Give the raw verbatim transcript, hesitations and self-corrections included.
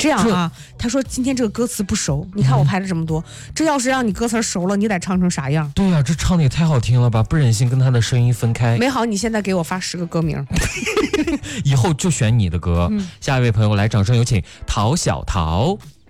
这样啊，他说今天这个歌词不熟，你看我排了这么多，嗯、这要是让你歌词熟了，你得唱成啥样？ 对呀、啊，这唱的也太好听了吧，不忍心跟他的声音分开。 没好，你现在给我发十个歌名， 以后就选你的歌。嗯、下一位朋友来，掌声有请陶小桃。